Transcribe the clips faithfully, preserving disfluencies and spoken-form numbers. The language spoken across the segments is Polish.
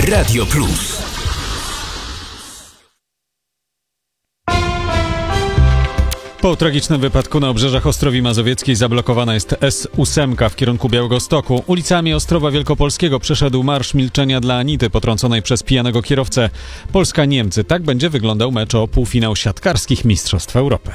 Radio Plus. Po tragicznym wypadku na obrzeżach Ostrowi Mazowieckiej zablokowana jest S osiem w kierunku Białegostoku. Ulicami Ostrowa Wielkopolskiego przeszedł Marsz Milczenia dla Anity, potrąconej przez pijanego kierowcę. Polska-Niemcy. Tak będzie wyglądał mecz o półfinał siatkarskich Mistrzostw Europy.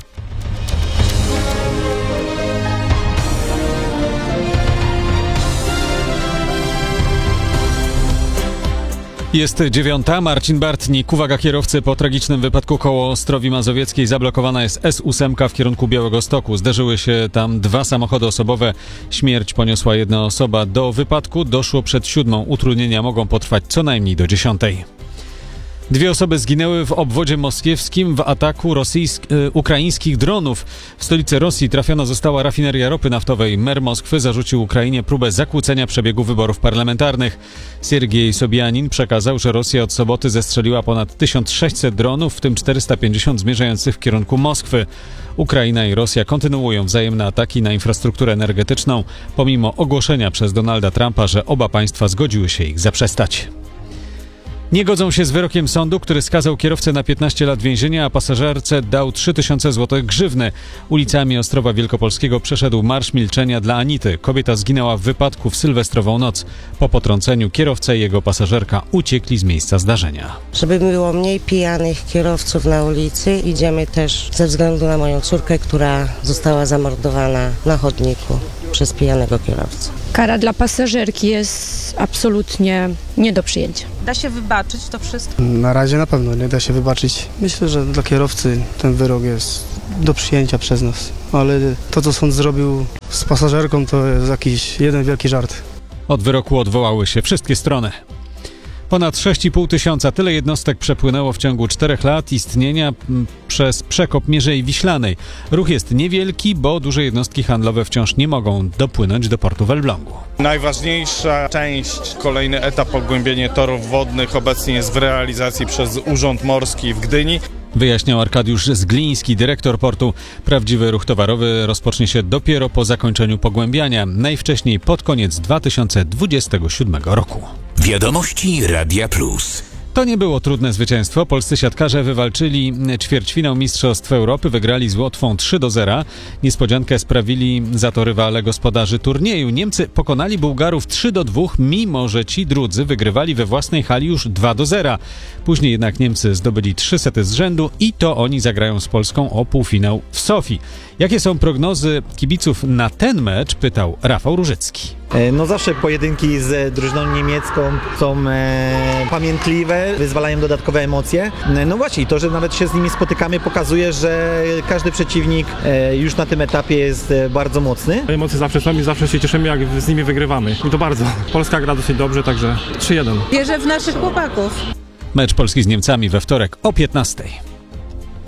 Jest dziewiąta. Marcin Bartnik. Uwaga kierowcy, po tragicznym wypadku koło Ostrowi Mazowieckiej zablokowana jest S osiem w kierunku Białegostoku. Zderzyły się tam dwa samochody osobowe. Śmierć poniosła jedna osoba. Do wypadku doszło przed siódmą. Utrudnienia mogą potrwać co najmniej do dziesiątej. Dwie osoby zginęły w obwodzie moskiewskim w ataku rosyjsk- e, ukraińskich dronów. W stolicy Rosji trafiona została rafineria ropy naftowej. Mer Moskwy zarzucił Ukrainie próbę zakłócenia przebiegu wyborów parlamentarnych. Siergiej Sobianin przekazał, że Rosja od soboty zestrzeliła ponad tysiąc sześćset dronów, w tym czterysta pięćdziesiąt zmierzających w kierunku Moskwy. Ukraina i Rosja kontynuują wzajemne ataki na infrastrukturę energetyczną, pomimo ogłoszenia przez Donalda Trumpa, że oba państwa zgodziły się ich zaprzestać. Nie godzą się z wyrokiem sądu, który skazał kierowcę na piętnaście lat więzienia, a pasażerce dał trzy tysiące złotych grzywny. Ulicami Ostrowa Wielkopolskiego przeszedł Marsz Milczenia dla Anity. Kobieta zginęła w wypadku w sylwestrową noc. Po potrąceniu kierowca i jego pasażerka uciekli z miejsca zdarzenia. Żeby było mniej pijanych kierowców na ulicy, idziemy też ze względu na moją córkę, która została zamordowana na chodniku przez pijanego kierowcę. Kara dla pasażerki jest absolutnie nie do przyjęcia. Da się wybaczyć to wszystko? Na razie na pewno nie da się wybaczyć. Myślę, że dla kierowcy ten wyrok jest do przyjęcia przez nas, ale to, co sąd zrobił z pasażerką, to jest jakiś jeden wielki żart. Od wyroku odwołały się wszystkie strony. Ponad sześć i pół tysiąca, tyle jednostek przepłynęło w ciągu czterech lat istnienia m, przez przekop Mierzei Wiślanej. Ruch jest niewielki, bo duże jednostki handlowe wciąż nie mogą dopłynąć do portu w Elblągu. Najważniejsza część, kolejny etap pogłębienie torów wodnych obecnie jest w realizacji przez Urząd Morski w Gdyni. Wyjaśniał Arkadiusz Zgliński, dyrektor portu. Prawdziwy ruch towarowy rozpocznie się dopiero po zakończeniu pogłębiania, najwcześniej pod koniec dwa tysiące dwudziestego siódmego roku. Wiadomości Radia Plus. To nie było trudne zwycięstwo. Polscy siatkarze wywalczyli ćwierćfinał Mistrzostw Europy, wygrali z Łotwą trzy do zera. Niespodziankę sprawili za to rywale gospodarzy turnieju. Niemcy pokonali Bułgarów trzy do dwóch, mimo że ci drudzy wygrywali we własnej hali już dwa do zera. Później jednak Niemcy zdobyli trzy sety z rzędu i to oni zagrają z Polską o półfinał w Sofii. Jakie są prognozy kibiców na ten mecz? Pytał Rafał Różycki. No zawsze pojedynki z drużyną niemiecką są e, pamiętliwe, wyzwalają dodatkowe emocje. No właśnie, to, że nawet się z nimi spotykamy, pokazuje, że każdy przeciwnik e, już na tym etapie jest e, bardzo mocny. Emocje zawsze są i zawsze się cieszymy, jak z nimi wygrywamy. I to bardzo. Polska gra dosyć dobrze, także trzy jeden. Wierzę w naszych chłopaków. Mecz Polski z Niemcami we wtorek o piętnastej.